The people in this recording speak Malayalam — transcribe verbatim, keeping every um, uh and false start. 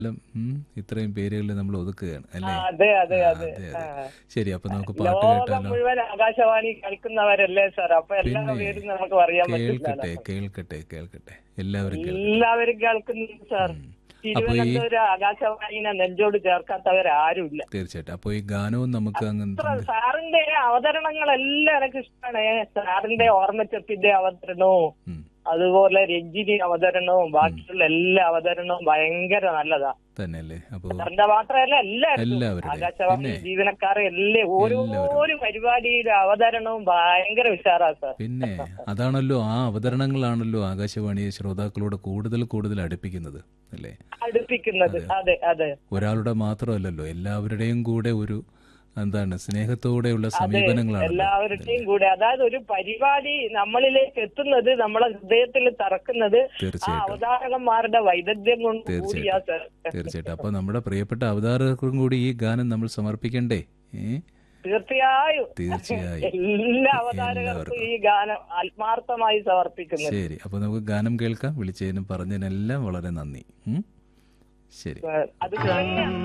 എല്ലാം, ഉം, ഇത്രയും പേരുകളിൽ നമ്മൾ ഒതുക്കുകയാണ് ആ, അല്ലേ? അതെ ആ, അതെ അതെ. അതെ ആ. അതെ. ശരി, അപ്പൊ നമുക്ക് പാട്ട് ലോകം കേട്ടാലോ? മുഴുവൻ ആകാശവാണി കേൾക്കുന്നവരല്ലേ സാർ? അപ്പൊ എല്ലാ പിന്നെ പേരും നമുക്ക് പറയാൻ പറ്റില്ലല്ലോ. കേൾക്കട്ടെ കേൾക്കട്ടെ കേൾക്കട്ടെ, എല്ലാവരും കേൾക്കട്ടെ. എല്ലാവരും കേൾക്കുന്നുണ്ട് സാർ. ഉം. അപ്പൊ ഈ തിരുവനന്തപുരം ആകാശവാണിനെ നെഞ്ചോട് ചേർക്കാത്തവരാരുമില്ല. തീർച്ചയായിട്ടും അപ്പൊ ഈ ഗാനവും നമുക്ക് അത്ര അങ്ങനെ സാറിന്റെ അവതരണങ്ങളെല്ലാം എനിക്ക് ഇഷ്ടമാണ്. സാറിന്റെ ഓർമ്മച്ചപ്പിന്റെ അവതരണവും ഉം, അതുപോലെ രഞ്ജിനി അവതരണവും ബാക്കിയുള്ള എല്ലാ അവതരണവും ഭയങ്കര നല്ലതാ. തന്നെയല്ലേ? അപ്പൊ സാറിന്റെ മാത്രമല്ല എല്ലാവർക്കും എല്ലാവരുടെയും ആകാശവാണി പിന്നെ ജീവനക്കാരെ എല്ലാം എല്ലാവരും ഓരോ പരിപാടിയുടെ അവതരണവും ഭയങ്കര ഉഷാറാ സാർ. പിന്നെ അതാണല്ലോ, ആ അവതരണങ്ങളാണല്ലോ ആകാശവാണിയെ ശ്രോതാക്കളോട് കൂടുതൽ കൂടുതൽ അടുപ്പിക്കുന്നത് അല്ലേ? അടുപ്പിക്കുന്നത്. അതെ. അതെ അതെ ഒരാളുടെ മാത്രമല്ലല്ലോ, എല്ലാവരുടെയും കൂടെ ഒരു എന്താണ് സ്നേഹത്തോടെയുള്ള അതെ. സമീപനങ്ങളാണല്ലോ എല്ലാവരുടെയും ഇതല്ലേ? കൂടെ, അതായത് ഒരു പരിപാടി നമ്മളിലേക്ക് എത്തുന്നത്, നമ്മളെ ഹൃദയത്തിൽ തറക്കുന്നത് ആ തീർച്ചയായിട്ടും അവതാരകന്മാരുടെ വൈദഗ്ധ്യം കൊണ്ട് കൂടിയാ തീർച്ചയായിട്ടും സാർ. തീർച്ചയായിട്ടും. അപ്പൊ നമ്മുടെ പ്രിയപ്പെട്ട അവതാരകർക്കും കൂടി ഈ ഗാനം നമ്മൾ സമർപ്പിക്കണ്ടേ? ഏ തീർച്ചയായും തീർച്ചയായും എല്ലാ അവതാരകർക്കും എല്ലാവർക്കും. ഈ ഗാനം ആത്മാർത്ഥമായി സമർപ്പിക്കുന്നത്. ശരി, അപ്പൊ നമുക്ക് ഗാനം കേൾക്കാം. വിളിച്ചതിനും പറഞ്ഞതിനെല്ലാം വളരെ നന്ദി. ഉം. ശരി. അത് കഴിഞ്ഞ